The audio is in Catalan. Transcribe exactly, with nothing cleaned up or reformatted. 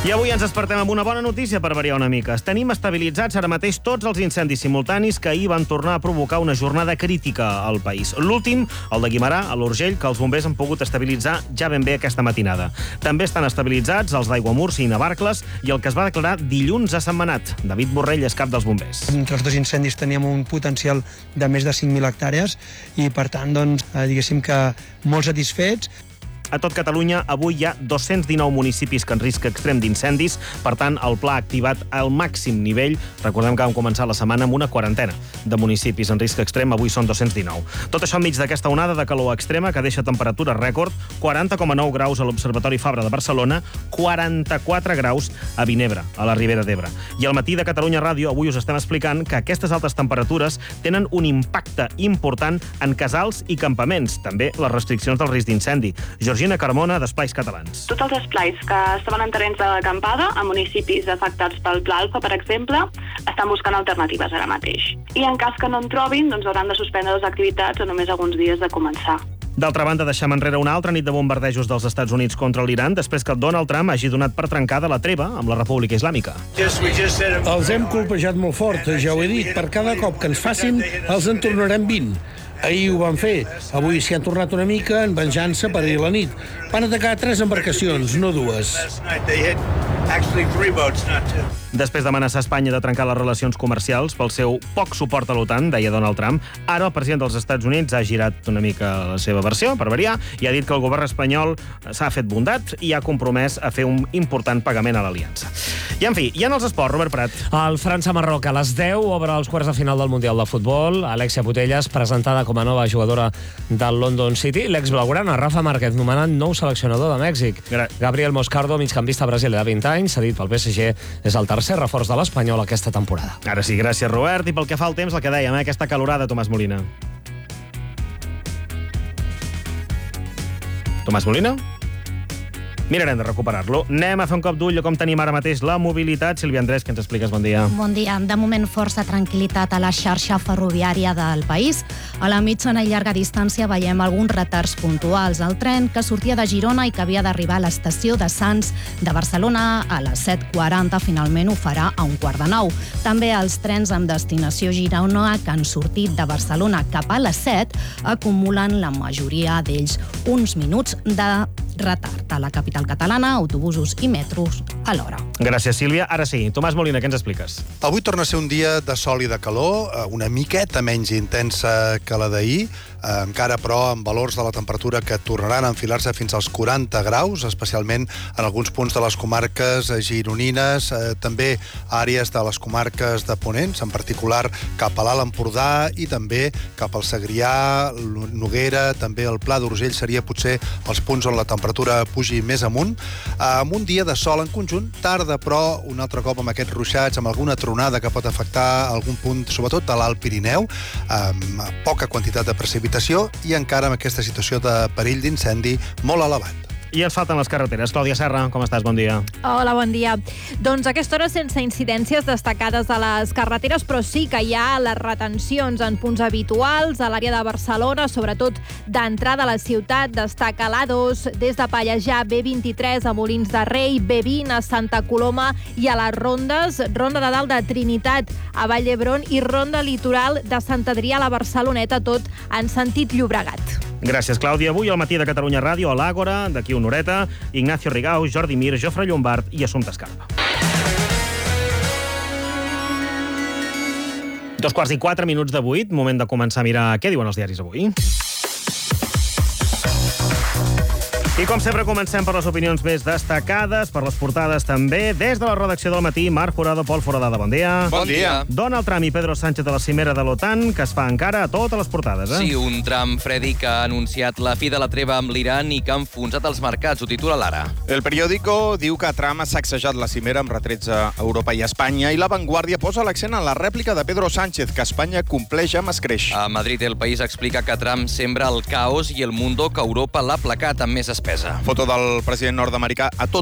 I avui ens despertem amb una bona notícia per variar una mica. Tenim estabilitzats ara mateix tots els incendis simultanis que ahir van tornar a provocar una jornada crítica al país. L'últim, el de Guimerà, a l'Urgell, que els bombers han pogut estabilitzar ja ben bé aquesta matinada. També estan estabilitzats els d'Aiguamúrcia i Navarcles i el que es va declarar dilluns a Sentmenat. David Borrell és cap dels bombers. Entre els dos incendis teníem un potencial de més de cinc mil hectàrees i, per tant, doncs, eh, diguéssim que molt satisfets. A tot Catalunya, avui hi ha dos-cents dinou municipis que en risc extrem d'incendis. Per tant, el pla ha activat al màxim nivell. Recordem que vam començar la setmana amb una quarantena de municipis en risc extrem. Avui són dos-cents dinou. Tot això enmig d'aquesta onada de calor extrema que deixa temperatura rècord, quaranta coma nou graus a l'Observatori Fabra de Barcelona, quaranta-quatre graus a Vinebre, a la Ribera d'Ebre. I al matí de Catalunya Ràdio avui us estem explicant que aquestes altes temperatures tenen un impacte important en casals i campaments. També les restriccions del risc d'incendi. Georgina Carmona, d'Esplais Catalans. Tots els esplais que estaven en terrenys d'acampada, a municipis afectats pel Pla Alfa, per exemple, estan buscant alternatives ara mateix. I en cas que no en trobin, doncs hauran de suspendre les activitats a només alguns dies de començar. D'altra banda, deixem enrere una altra nit de bombardejos dels Estats Units contra l'Iran després que Donald Trump hagi donat per trencada la treva amb la República Islàmica. Els hem colpejat molt fort, ja ho he dit. Per cada cop que ens facin, els en tornarem vint. Ahir ho van fer. Avui s'hi han tornat una mica en venjança per ahir la nit. Van atacar tres embarcacions, no dues. Després d'amenaçar Espanya de trencar les relacions comercials pel seu poc suport a l'OTAN, deia Donald Trump, ara el president dels Estats Units ha girat una mica la seva versió, per variar, i ha dit que el govern espanyol s'ha fet bondat i ha compromès a fer un important pagament a l'aliança. I, en fi, i en els esports, Robert Prat. El França-Marroc a les deu obre els quarts de final del Mundial de Futbol. Alexia Putellas, presentada com a nova jugadora del London City. L'ex-blaugrana Rafa Márquez, nomenat nou seleccionador de Mèxic. Gra Gabriel Moscardo, migcampista brasiler de vint anys, cedit pel P S G, és el tercer reforç de l'Espanyol aquesta temporada. Ara sí, gràcies, Robert. I pel que fa al temps, el que dèiem, eh? aquesta calorada, Tomàs Molina. Tomàs Molina? Mirarem de recuperar-lo. Anem a fer un cop d'ull a com tenim ara mateix la mobilitat. Sílvia Andrés, què ens expliques? Bon dia. Bon dia. De moment, força tranquil·litat a la xarxa ferroviària del país. A la mitjana i llarga distància veiem alguns retards puntuals. El tren que sortia de Girona i que havia d'arribar a l'estació de Sants de Barcelona a les set quaranta finalment ho farà a un quart de nou. També els trens amb destinació Girona que han sortit de Barcelona cap a les set acumulen la majoria d'ells uns minuts de retard a la capital catalana, autobusos i metros a l'hora. Gràcies, Sílvia. Ara sí, Tomàs Molina, què ens expliques? Avui torna a ser un dia de sol i de calor, una miqueta menys intensa que la d'ahir, encara, però, amb valors de la temperatura que tornaran a enfilar-se fins als quaranta graus, especialment en alguns punts de les comarques gironines, també àrees de les comarques de Ponents, en particular cap a l'Alt Empordà i també cap al Segrià, Noguera, també el Pla d'Urgell seria potser els punts on la temperatura pugi més amunt. Amb un dia de sol en conjunt, tarda, però, un altre cop amb aquests ruixats, amb alguna tronada que pot afectar algun punt, sobretot a l'Alt Pirineu, amb poca quantitat de precipitació i encara amb aquesta situació de perill d'incendi molt elevat. I ens falten les carreteres. Clàudia Serra, com estàs? Bon dia. Hola, bon dia. Doncs a aquesta hora sense incidències destacades a les carreteres, però sí que hi ha les retencions en punts habituals a l'àrea de Barcelona, sobretot d'entrada a la ciutat. Destaca l'A dos des de Pallejà, B vint-i-tres a Molins de Rei, B vint a Santa Coloma i a les Rondes, Ronda de Dalt de Trinitat a Vall d'Hebron i Ronda Litoral de Sant Adrià a la Barceloneta, tot en sentit Llobregat. Gràcies, Clàudia. Avui al matí de Catalunya Ràdio, a l'Àgora, d'aquí una horeta, Ignacio Rigau, Jordi Mir, Jofre Llombard i Assumpta Escarpa. Dos quarts i quatre minuts de vuit, moment de començar a mirar què diuen els diaris avui. I com sempre comencem per les opinions més destacades, per les portades també. Des de la redacció del matí, Marc Jurado, Pol Foradada, bon dia. Bon dia. Donald Trump i Pedro Sánchez de la cimera de l'OTAN, que es fa encara a totes les portades, eh? Sí, un Trump Freddy que ha anunciat la fi de la treva amb l'Iran i que ha enfonsat els mercats, ho titula l'Ara. El periòdico diu que Trump ha sacsejat la cimera amb retrets a Europa i a Espanya i La Vanguardia posa l'accent en la rèplica de Pedro Sánchez, que Espanya compleix amb escreix. A Madrid, El País explica que Trump sembra el caos i El Mundo que Europa l'ha placat amb més espesa. Foto del president nord-americà a tot